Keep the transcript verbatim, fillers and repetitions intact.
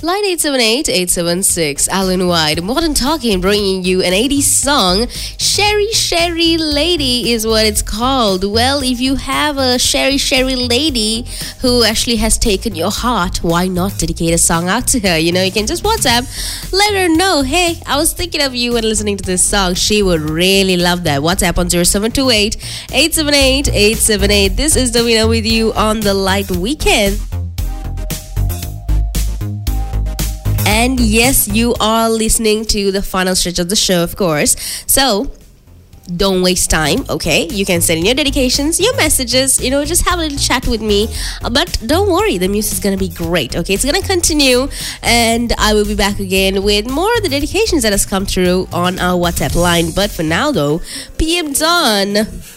Line eight seven eight, eight seven six, Alan White, Modern Talking, bringing you an eighties song. Sherry Sherry Lady is what it's called. Well, if you have a Sherry Sherry Lady who actually has taken your heart, why not dedicate a song out to her? You know, you can just WhatsApp, let her know, hey, I was thinking of you when listening to this song. She would really love that. WhatsApp on zero seven two eight, eight seven eight, eight seven eight. This is Davina with you on the Light Weekend. And yes, you are listening to the final stretch of the show, of course. So don't waste time, okay? You can send in your dedications, your messages, you know, just have a little chat with me. But don't worry, the music is going to be great, okay? It's going to continue, and I will be back again with more of the dedications that has come through on our WhatsApp line. But for now, though, P M Dawn